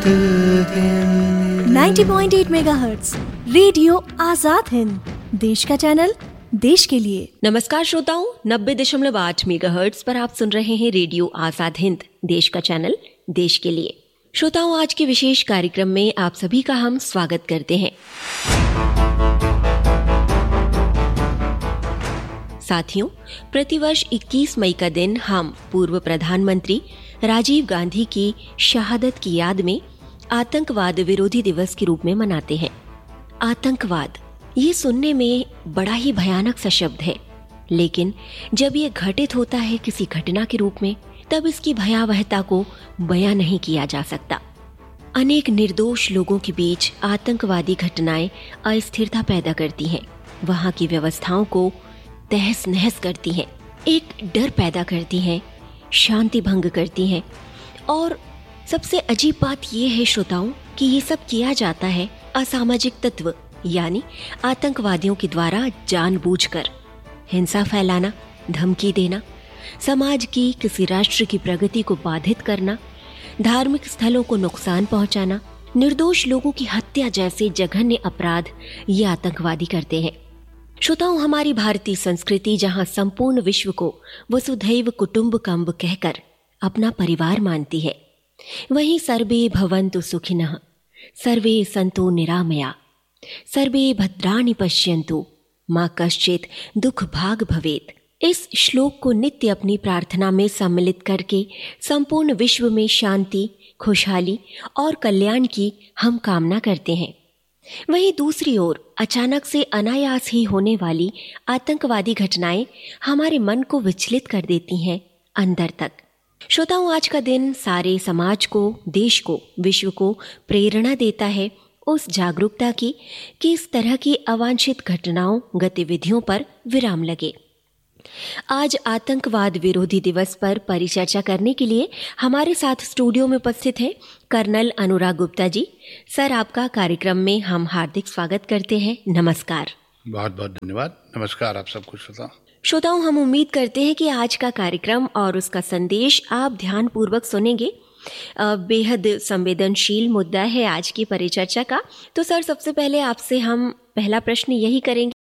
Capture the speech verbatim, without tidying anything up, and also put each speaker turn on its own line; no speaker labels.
नब्बे पॉइंट आठ megahertz radio Azad Hind, देश का चैनल, देश के लिए।
नमस्कार श्रोताओं, नब्बे दशमलव आठ मेगाहर्ट्ज पर आप सुन रहे हैं रेडियो आजाद हिंद, देश का चैनल, देश के लिए। श्रोताओं, आज के विशेष कार्यक्रम में आप सभी का हम स्वागत करते हैं। साथियों, प्रतिवर्ष इक्कीस मई का दिन हम पूर्व प्रधानमंत्री राजीव गांधी की शहादत की याद में आतंकवाद विरोधी दिवस के रूप में मनाते हैं। आतंकवाद, ये सुनने में बड़ा ही भयानक सा शब्द है, लेकिन जब ये घटित होता है किसी घटना के रूप में, तब इसकी भयावहता को बयां नहीं किया जा सकता। अनेक निर्दोष लोगों के बीच आतंकवादी घटनाएं अस्थिरता पैदा करती हैं, वहां की व्यवस्थाओं को तहस नहस करती हैं, एक डर पैदा करती हैं, शांति भंग करती हैं। और सबसे अजीब बात यह है श्रोताओं कि ये सब किया जाता है असामाजिक तत्व यानी आतंकवादियों के द्वारा जानबूझकर। हिंसा फैलाना, धमकी देना, समाज की किसी राष्ट्र की प्रगति को बाधित करना, धार्मिक स्थलों को नुकसान पहुंचाना, निर्दोष लोगों की हत्या जैसे जघन्य अपराध ये आतंकवादी करते हैं। श्रोताओं, हमारी भारतीय संस्कृति जहां संपूर्ण विश्व को वसुधैव कुटुंबकम कहकर अपना परिवार मानती है, वहीं सर्वे भवन्तु सुखिनः, सर्वे सन्तु निरामया, सर्वे भद्राणि पश्यन्तु, मां कश्चित् दुख भाग भवेत्। इस श्लोक को नित्य अपनी प्रार्थना में सम्मिलित करके संपूर्ण विश्व में शांति, खुशहाली और कल्याण की हम कामना करते हैं। वहीं दूसरी ओर अचानक से अनायास ही होने वाली आतंकवादी घटनाएं हमारे मन को विचलित कर देती हैं अंदर तक। श्रोताओं, आज का दिन सारे समाज को, देश को, विश्व को प्रेरणा देता है उस जागरूकता की कि इस तरह की अवांछित घटनाओं, गतिविधियों पर विराम लगे। आज आतंकवाद विरोधी दिवस पर परिचर्चा करने के लिए हमारे साथ स्टूडियो में उपस्थित हैं कर्नल अनुराग गुप्ता जी। सर, आपका कार्यक्रम में हम हार्दिक स्वागत करते हैं। नमस्कार।
बहुत बहुत धन्यवाद। नमस्कार आप सबको श्रोताओं।
श्रोताओं, हम उम्मीद करते हैं कि आज का कार्यक्रम और उसका संदेश आप ध्यान पूर्वक सुनेंगे। बेहद संवेदनशील मुद्दा है आज की परिचर्चा का। तो सर, सबसे पहले आपसे हम पहला प्रश्न यही करेंगे